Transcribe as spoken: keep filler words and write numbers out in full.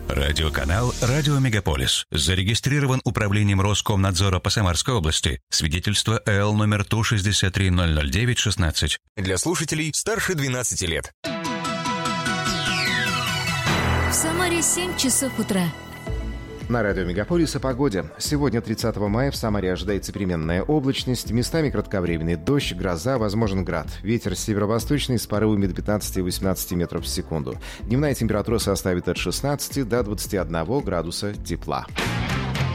Радиоканал «Радио Мегаполис». Зарегистрирован управлением Роскомнадзора по Самарской области. Свидетельство эл номер Ту шестьдесят три ноль ноль девять шестнадцать. Для слушателей старше двенадцати лет. В Самаре семь часов утра. На радио Мегаполис о погоде. Сегодня, тридцатого мая, в Самаре ожидается переменная облачность, местами кратковременный дождь, гроза, возможен град. Ветер северо-восточный с порывами до пятнадцати-восемнадцати метров в секунду. Дневная температура составит от шестнадцати до двадцати одного градуса тепла.